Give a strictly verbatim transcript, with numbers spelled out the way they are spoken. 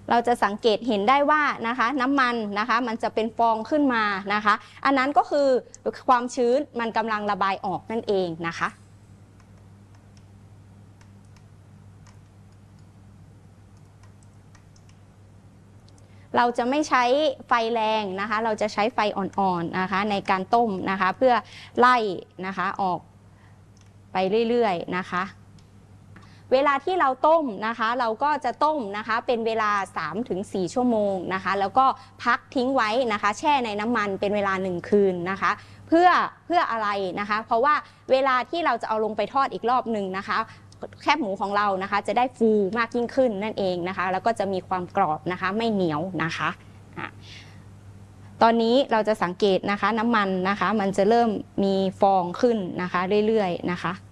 เราจะสังเกตเห็นได้ว่านะคะน้ำมันนะคะมันจะเป็นฟองขึ้นมานะคะอันนั้นก็คือความชื้นมันกำลังระบายออกนั่นเองนะคะเราจะไม่ใช้ไฟแรงนะคะเราจะใช้ไฟอ่อนๆนะคะในการต้มนะคะเพื่อไล่นะคะออกไปเรื่อยๆนะคะเวลาที่เราต้มนะคะเราก็จะต้มนะคะเป็นเวลา สามถึงสี่ ชั่วโมงนะคะแล้วก็พักทิ้งไว้นะคะแช่ในน้ำมันเป็นเวลาหนึ่งคืนนะคะเพื่อเพื่ออะไรนะคะเพราะว่าเวลาที่เราจะเอาลงไปทอดอีกรอบหนึ่งนะคะแคบหมูของเรานะคะจะได้ฟูมากยิ่งขึ้นนั่นเองนะคะแล้วก็จะมีความกรอบนะคะไม่เหนียวนะคะตอนนี้เราจะสังเกตนะคะน้ำมันนะคะมันจะเริ่มมีฟองขึ้นนะคะเรื่อยๆนะคะ